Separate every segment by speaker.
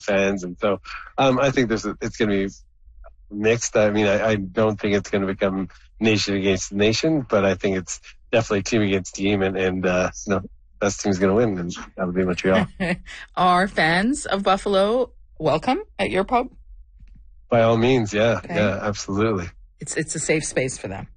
Speaker 1: fans. And so I think it's going to be mixed. I mean, I don't think it's going to become nation against nation, but I think it's definitely team against team, and best team's going to win, and that'll be Montreal.
Speaker 2: Are fans of Buffalo welcome at your pub?
Speaker 1: By all means, yeah. Okay. Yeah, absolutely.
Speaker 2: It's a safe space for them.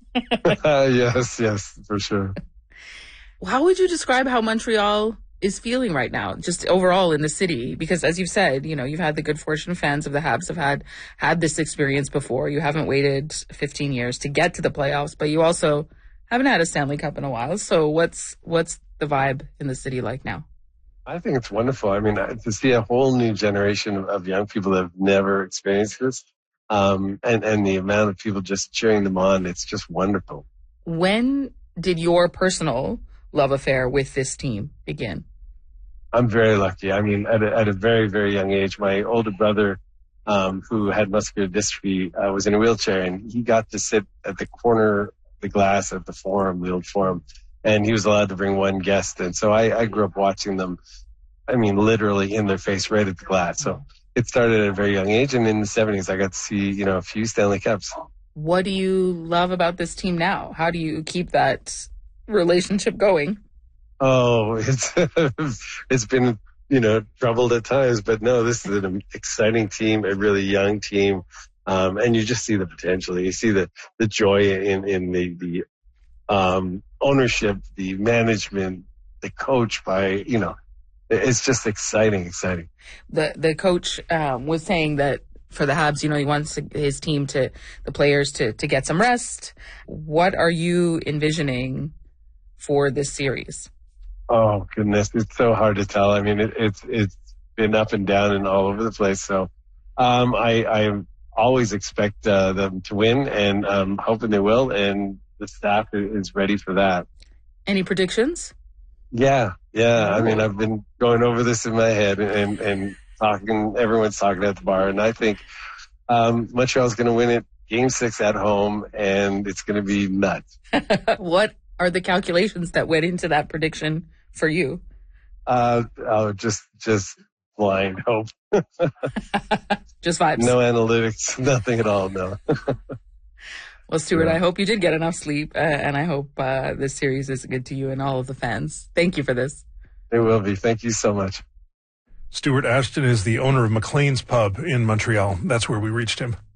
Speaker 1: Yes, for sure.
Speaker 2: How would you describe how Montreal is feeling right now, just overall in the city? Because as you've said, you've had the good fortune, fans of the Habs have had this experience before. You haven't waited 15 years to get to the playoffs, but you also haven't had a Stanley Cup in a while. So what's the vibe in the city like now?
Speaker 1: I think it's wonderful. I mean, to see a whole new generation of young people that have never experienced this, and the amount of people just cheering them on, it's just wonderful.
Speaker 2: When did your personal love affair with this team begin?
Speaker 1: I'm very lucky. I mean, at a very, very young age, my older brother, who had muscular dystrophy, was in a wheelchair, and he got to sit at the corner of the glass at the Forum, the old Forum, and he was allowed to bring one guest. And so I grew up watching them, I mean, literally in their face right at the glass. So it started at a very young age, and in the 70s, I got to see, a few Stanley Cups.
Speaker 2: What do you love about this team now? How do you keep that relationship going?
Speaker 1: Oh, it's been, troubled at times, but no, this is an exciting team, a really young team. And you just see the potential. You see the joy in the ownership, the management, the coach it's just exciting.
Speaker 2: The coach was saying that for the Habs, he wants his team the players to get some rest. What are you envisioning for this series?
Speaker 1: Oh goodness, it's so hard to tell. I mean, it's been up and down and all over the place. So, I always expect them to win, and I'm hoping they will. And the staff is ready for that.
Speaker 2: Any predictions?
Speaker 1: Yeah. I mean, I've been going over this in my head and talking. Everyone's talking at the bar, and I think Montreal's going to win it Game 6 at home, and it's going to be nuts.
Speaker 2: What are the calculations that went into that prediction for you?
Speaker 1: Just blind hope.
Speaker 2: Just vibes.
Speaker 1: No analytics, nothing at all, no.
Speaker 2: Well, Stuart, I hope you did get enough sleep, and I hope this series is good to you and all of the fans. Thank you for this.
Speaker 1: It will be. Thank you so much.
Speaker 3: Stuart Ashton is the owner of McLean's Pub in Montreal. That's where we reached him.